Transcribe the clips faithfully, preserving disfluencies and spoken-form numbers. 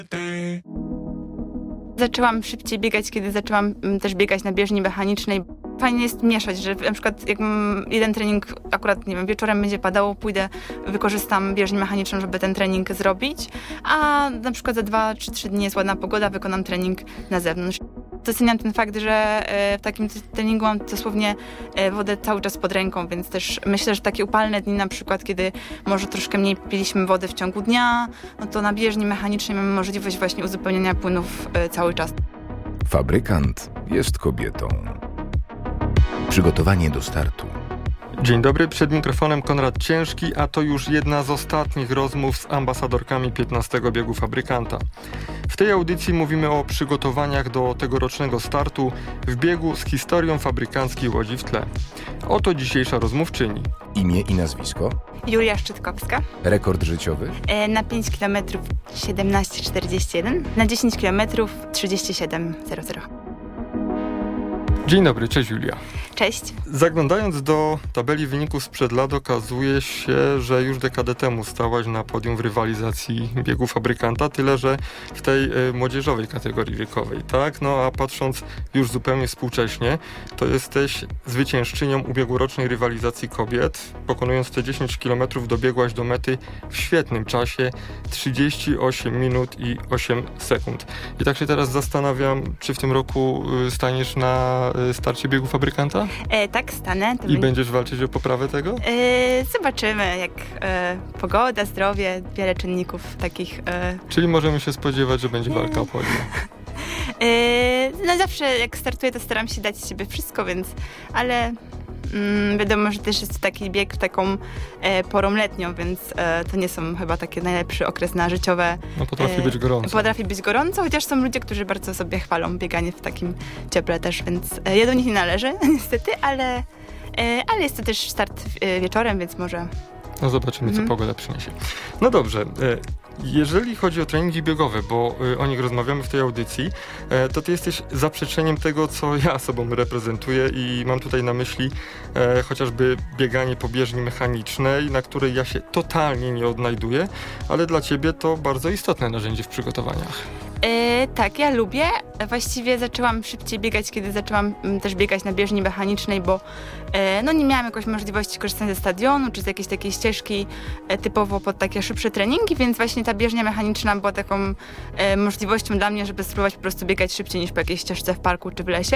Zaczęłam szybciej biegać, kiedy zaczęłam też biegać na bieżni mechanicznej. Fajnie jest mieszać, że na przykład jak mam jeden trening, akurat nie wiem, wieczorem będzie padało, pójdę, wykorzystam bieżnię mechaniczną, żeby ten trening zrobić, a na przykład za dwa czy trzy dni jest ładna pogoda, wykonam trening na zewnątrz. Doceniam ten fakt, że w takim treningu mam dosłownie wodę cały czas pod ręką, więc też myślę, że takie upalne dni, na przykład kiedy może troszkę mniej piliśmy wody w ciągu dnia, no to na bieżni mechanicznej mamy możliwość właśnie uzupełniania płynów cały czas. Fabrykant jest kobietą. Przygotowanie do startu. Dzień dobry, przed mikrofonem Konrad Ciężki, a to już jedna z ostatnich rozmów z ambasadorkami piętnastego biegu Fabrykanta. W tej audycji mówimy o przygotowaniach do tegorocznego startu w biegu z historią fabrykanckiej Łodzi w tle. Oto dzisiejsza rozmówczyni. Imię i nazwisko? Julia Szczytkowska. Rekord życiowy? E, na pięć kilometrów siedemnaście czterdzieści jeden, na dziesięć kilometrów trzydzieści siedem zero zero. Dzień dobry, cześć Julia. Cześć. Zaglądając do tabeli wyników sprzed lat, okazuje się, że już dekadę temu stałaś na podium w rywalizacji biegu Fabrykanta, tyle że w tej y, młodzieżowej kategorii wiekowej, tak? No a patrząc już zupełnie współcześnie, to jesteś zwyciężczynią ubiegłorocznej rywalizacji kobiet. Pokonując te dziesięć kilometrów dobiegłaś do mety w świetnym czasie, trzydzieści osiem minut i osiem sekund. I tak się teraz zastanawiam, czy w tym roku y, staniesz na y, starcie biegu Fabrykanta? E, tak, stanę. I będziesz walczyć o poprawę tego? E, zobaczymy, jak e, pogoda, zdrowie, wiele czynników takich. E... Czyli możemy się spodziewać, że będzie walka o podium. e, no zawsze jak startuję, to staram się dać z siebie wszystko, więc, ale mm, wiadomo, że też jest to taki bieg taką e, porą letnią, więc e, to nie są chyba taki najlepszy okres na życiowe. No potrafi e, być gorąco. Potrafi być gorąco, chociaż są ludzie, którzy bardzo sobie chwalą bieganie w takim cieple też, więc e, ja do nich nie należę niestety, ale, e, ale jest to też start e, wieczorem, więc może... No zobaczymy, mhm. co pogoda przyniesie. No dobrze. E, Jeżeli chodzi o treningi biegowe, bo y, o nich rozmawiamy w tej audycji, e, to ty jesteś zaprzeczeniem tego, co ja sobą reprezentuję i mam tutaj na myśli e, chociażby bieganie po bieżni mechanicznej, na której ja się totalnie nie odnajduję, ale dla ciebie to bardzo istotne narzędzie w przygotowaniach. E, tak, ja lubię. Właściwie zaczęłam szybciej biegać, kiedy zaczęłam m, też biegać na bieżni mechanicznej, bo e, no nie miałam jakoś możliwości korzystania ze stadionu, czy z jakiejś takiej ścieżki e, typowo pod takie szybsze treningi, więc właśnie ta bieżnia mechaniczna była taką e, możliwością dla mnie, żeby spróbować po prostu biegać szybciej niż po jakiejś ścieżce w parku czy w lesie.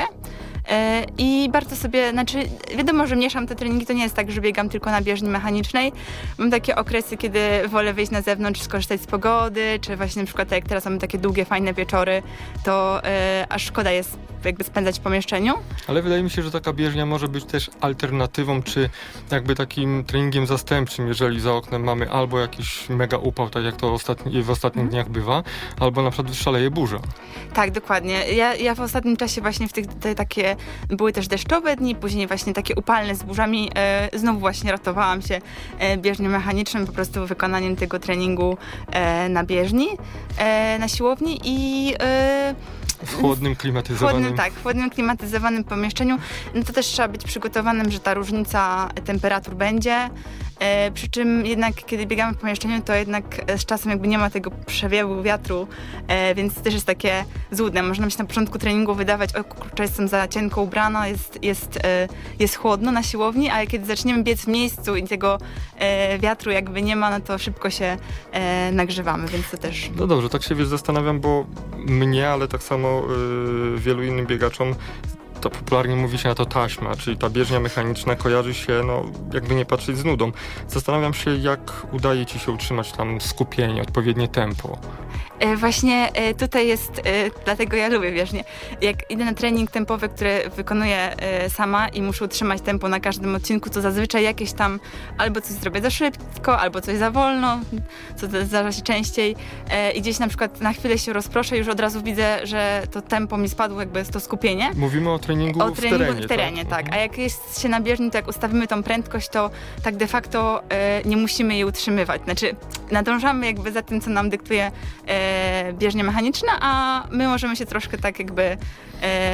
E, I bardzo sobie, znaczy wiadomo, że mieszam te treningi, to nie jest tak, że biegam tylko na bieżni mechanicznej. Mam takie okresy, kiedy wolę wyjść na zewnątrz, skorzystać z pogody, czy właśnie na przykład tak jak teraz mamy takie długie, fajne wieczory, to e, aż szkoda jest jakby spędzać w pomieszczeniu. Ale wydaje mi się, że taka bieżnia może być też alternatywą, czy jakby takim treningiem zastępczym, jeżeli za oknem mamy albo jakiś mega upał, tak jak to ostatni, w ostatnich mm. dniach bywa, albo na przykład szaleje burza. Tak, dokładnie. Ja, ja w ostatnim czasie właśnie w tych te, takie były też deszczowe dni, później właśnie takie upalne z burzami. E, znowu właśnie ratowałam się e, bieżnią mechaniczną, po prostu wykonaniem tego treningu e, na bieżni, e, na siłowni i e, w chłodnym, klimatyzowanym... Chłodnym, tak, w chłodnym, klimatyzowanym pomieszczeniu. No to też trzeba być przygotowanym, że ta różnica temperatur będzie. E, przy czym jednak, kiedy biegamy w pomieszczeniu, to jednak z czasem jakby nie ma tego przewiewu wiatru, e, więc to też jest takie złudne. Można się na początku treningu wydawać, o kurczę, jestem za cienko ubrana, jest, jest, e, jest chłodno na siłowni, ale kiedy zaczniemy biec w miejscu i tego e, wiatru jakby nie ma, no to szybko się e, nagrzewamy, więc to też... No dobrze, tak się wiesz, zastanawiam, bo mnie, ale tak samo y, wielu innym biegaczom to popularnie mówi się na to taśma, czyli ta bieżnia mechaniczna kojarzy się, no jakby nie patrzeć, z nudą. Zastanawiam się, jak udaje ci się utrzymać tam skupienie, odpowiednie tempo. E, właśnie e, tutaj jest, e, dlatego ja lubię bieżnię. Jak idę na trening tempowy, który wykonuję e, sama i muszę utrzymać tempo na każdym odcinku, to zazwyczaj jakieś tam albo coś zrobię za szybko, albo coś za wolno, co zdarza się częściej. E, I gdzieś na przykład na chwilę się rozproszę, już od razu widzę, że to tempo mi spadło, jakby jest to skupienie. Mówimy o treningu, o w treningu terenie. w terenie, tak. tak. A jak jest się na bieżni, to jak ustawimy tą prędkość, to tak de facto e, nie musimy jej utrzymywać. Znaczy nadążamy jakby za tym, co nam dyktuje e, bieżnia mechaniczna, a my możemy się troszkę tak jakby e,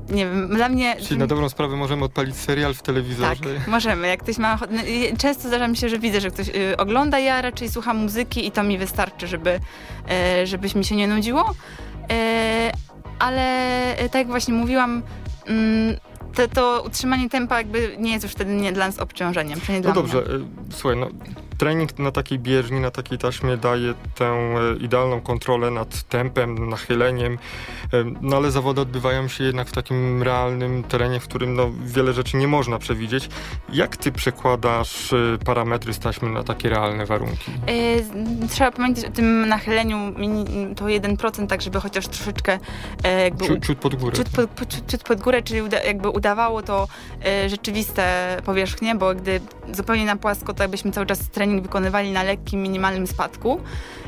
nie wiem, dla mnie... Czyli na dobrą sprawę możemy odpalić serial w telewizorze. Tak, możemy. Jak ktoś ma ochotę... Często zdarza mi się, że widzę, że ktoś y, ogląda, ja raczej słucham muzyki i to mi wystarczy, żeby, y, żebyś mi się nie nudziło. Y, ale y, tak jak właśnie mówiłam, y, to, to utrzymanie tempa jakby nie jest już wtedy nie dla nas obciążeniem. No dla dobrze, mnie. słuchaj, no, trening na takiej bieżni, na takiej taśmie daje tę idealną kontrolę nad tempem, nachyleniem, no ale zawody odbywają się jednak w takim realnym terenie, w którym no, wiele rzeczy nie można przewidzieć. Jak ty przekładasz parametry z taśmy na takie realne warunki? Yy, trzeba pamiętać o tym nachyleniu to jeden procent, tak żeby chociaż troszeczkę jakby... Ciut, ciut pod górę. Ciut pod, po, ciut, ciut pod górę, czyli uda, jakby udawało to y, rzeczywiste powierzchnie, bo gdy zupełnie na płasko, to jakbyśmy cały czas trening wykonywali na lekkim, minimalnym spadku.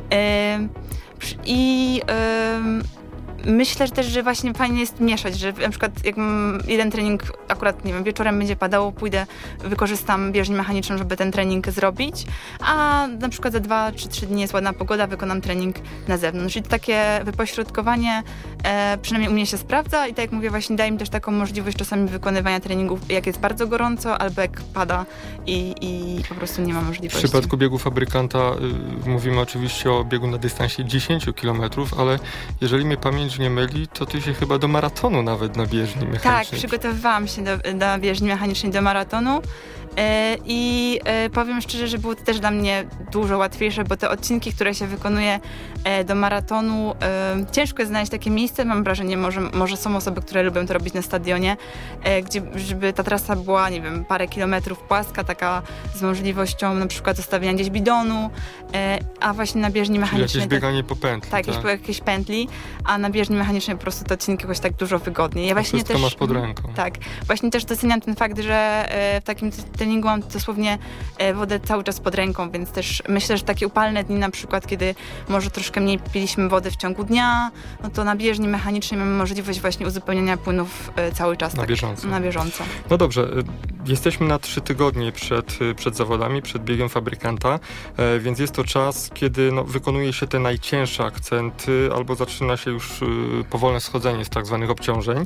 Y, I y, myślę że też, że właśnie fajnie jest mieszać, że na przykład jak jeden trening akurat, nie wiem, wieczorem będzie padało, pójdę, wykorzystam bieżnię mechaniczną, żeby ten trening zrobić, a na przykład za dwa czy trzy dni jest ładna pogoda, wykonam trening na zewnątrz. I takie wypośrodkowanie e, przynajmniej u mnie się sprawdza i tak jak mówię, właśnie daje mi też taką możliwość czasami wykonywania treningów, jak jest bardzo gorąco, albo jak pada i, i po prostu nie ma możliwości. W przypadku biegu fabrykanta y, mówimy oczywiście o biegu na dystansie dziesięć kilometrów, ale jeżeli mnie pamięć nie myli, to ty się chyba do maratonu nawet na bieżni mechanicznej. Tak, przygotowywałam się do, do bieżni mechanicznej, do maratonu yy, i yy, powiem szczerze, że było to też dla mnie dużo łatwiejsze, bo te odcinki, które się wykonuje yy, do maratonu, yy, ciężko jest znaleźć takie miejsce, mam wrażenie, może, może są osoby, które lubią to robić na stadionie, yy, gdzie, żeby ta trasa była, nie wiem, parę kilometrów płaska, taka z możliwością na przykład zostawienia gdzieś bidonu, yy, a właśnie na bieżni mechanicznej... Czyli jakieś bieganie po pętli, tak? Tak, jakieś, jakieś pętli, a na bieżni mechanicznej po prostu te odcinki jakoś tak dużo wygodniej. Ja właśnie wszystko też, masz pod ręką. Tak. Właśnie też doceniam ten fakt, że w takim treningu mam dosłownie wodę cały czas pod ręką, więc też myślę, że takie upalne dni na przykład, kiedy może troszkę mniej piliśmy wody w ciągu dnia, no to na bieżni mechanicznej mamy możliwość właśnie uzupełniania płynów cały czas. Na tak, bieżąco. Na bieżąco. No dobrze, jesteśmy na trzy tygodnie przed, przed zawodami, przed biegiem fabrykanta, więc jest to czas, kiedy no, wykonuje się te najcięższe akcenty, albo zaczyna się już powolne schodzenie z tak zwanych obciążeń.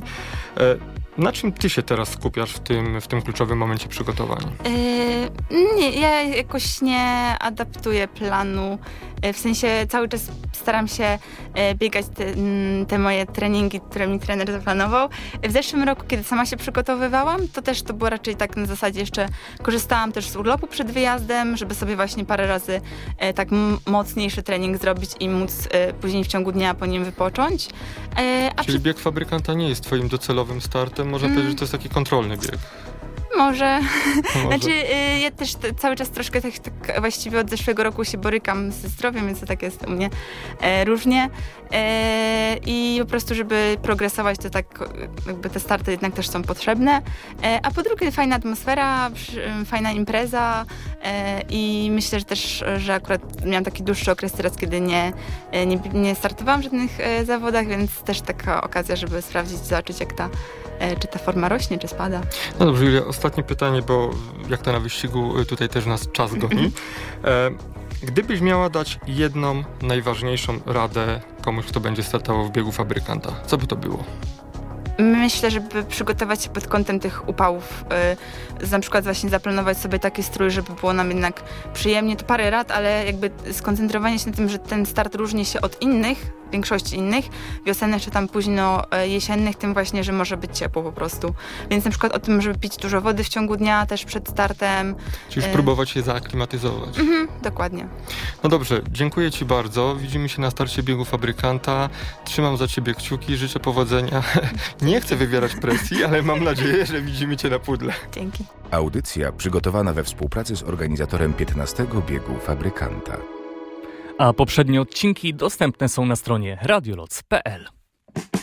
Na czym ty się teraz skupiasz w tym, w tym kluczowym momencie przygotowania? Yy, nie, ja jakoś nie adaptuję planu. Yy, w sensie cały czas staram się yy, biegać te, te moje treningi, które mi trener zaplanował. W zeszłym roku, kiedy sama się przygotowywałam, to też to było raczej tak na zasadzie jeszcze korzystałam też z urlopu przed wyjazdem, żeby sobie właśnie parę razy yy, tak m- mocniejszy trening zrobić i móc yy, później w ciągu dnia po nim wypocząć. Yy, a Czyli przy... bieg fabrykanta nie jest twoim docelowym startem? Można mm. powiedzieć, że to jest taki kontrolny bieg. Może. Może. Znaczy, y, ja też t- cały czas troszkę tak, tak właściwie od zeszłego roku się borykam ze zdrowiem, więc to tak jest u mnie e, różnie. E, I po prostu, żeby progresować, to tak jakby te starty jednak też są potrzebne. E, a po drugie fajna atmosfera, przy, fajna impreza e, i myślę, że też, że akurat miałam taki dłuższy okres teraz, kiedy nie, nie, nie startowałam w żadnych e, zawodach, więc też taka okazja, żeby sprawdzić, zobaczyć jak ta, e, czy ta forma rośnie, czy spada. No dobrze, Julia, ostatnie pytanie, bo jak to na wyścigu, tutaj też nas czas goni. E, gdybyś miała dać jedną najważniejszą radę komuś, kto będzie startował w biegu fabrykanta, co by to było? Myślę, żeby przygotować się pod kątem tych upałów, yy, na przykład właśnie zaplanować sobie taki strój, żeby było nam jednak przyjemnie, to parę rad, ale jakby skoncentrowanie się na tym, że ten start różni się od innych, większości innych, wiosennych czy tam późno jesiennych, tym właśnie, że może być ciepło po prostu. Więc na przykład o tym, żeby pić dużo wody w ciągu dnia, też przed startem. Czyli spróbować się zaaklimatyzować. Mhm, dokładnie. No dobrze, dziękuję ci bardzo. Widzimy się na starcie biegu fabrykanta. Trzymam za ciebie kciuki, życzę powodzenia. Nie chcę wywierać presji, ale mam nadzieję, że widzimy cię na pudle. Dzięki. Audycja przygotowana we współpracy z organizatorem piętnastego biegu fabrykanta. A poprzednie odcinki dostępne są na stronie radioloc kropka p l.